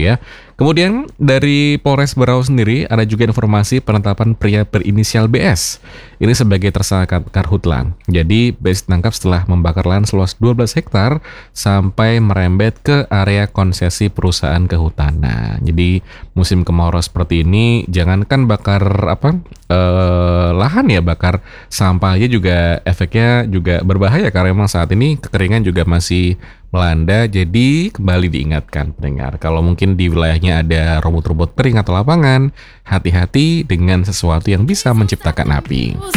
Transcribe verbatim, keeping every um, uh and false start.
gitu ya. Kemudian dari Polres Berau sendiri ada juga informasi penetapan pria berinisial B S. Ini sebagai tersangka karhutla. Jadi B S ditangkap setelah membakar lahan seluas dua belas hektar sampai merembet ke area konsesi perusahaan kehutanan. Jadi musim kemarau seperti ini jangankan bakar apa eh, lahan ya, bakar sampah aja juga efeknya juga berbahaya karena memang saat ini kekeringan juga masih melanda. Jadi kembali diingatkan pendengar, kalau mungkin di wilayahnya ada rumput-rumput kering atau lapangan, hati-hati dengan sesuatu yang bisa menciptakan api.